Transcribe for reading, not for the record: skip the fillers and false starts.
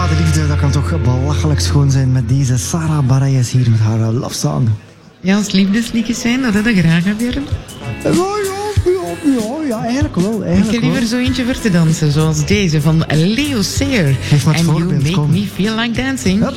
de liefde, dat kan toch belachelijk schoon zijn met deze Sarah Bareilles hier met haar love song. Ja, als liefdesliedjes zijn, dat heb je graag gebeuren. Ja, eigenlijk wel. Ik heb liever zo eentje voor te dansen, zoals deze van Leo Sayer. Geef maar het And you voorbeeld, make kom. me feel like dancing. Hup.